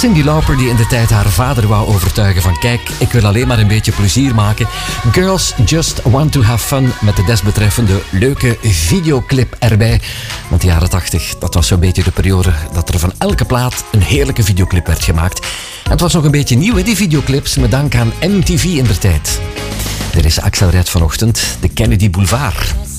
Cyndi Lauper die in de tijd haar vader wou overtuigen van kijk, ik wil alleen maar een beetje plezier maken. Girls Just Want To Have Fun met de desbetreffende leuke videoclip erbij. Want de jaren 80, dat was zo'n beetje de periode dat er van elke plaat een heerlijke videoclip werd gemaakt. En het was nog een beetje nieuw, hè, die videoclips, met dank aan MTV in der tijd. Er is Axel Red vanochtend, de Kennedy Boulevard.